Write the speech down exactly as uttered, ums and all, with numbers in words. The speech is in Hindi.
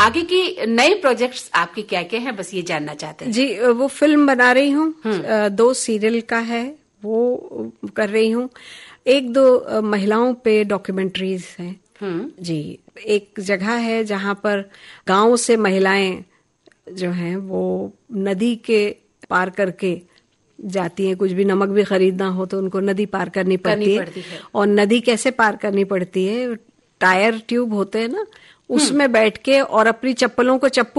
आगे की नए प्रोजेक्ट्स आपके क्या क्या हैं, बस ये जानना चाहते हैं। जी, वो फिल्म बना रही हूँ, दो सीरियल का है वो कर रही हूँ, एक दो महिलाओं पे डॉक्यूमेंट्रीज हैं। जी, एक जगह है जहाँ पर गांव से महिलाएं जो हैं वो नदी के पार करके जाती हैं, कुछ भी नमक भी खरीदना हो तो उनको नदी पार करनी पड़ती, करनी पड़ती है, है। और नदी कैसे पार करनी पड़ती है, टायर ट्यूब होते हैं ना, उसमें बैठ के और अपनी चप्पलों को चप्पू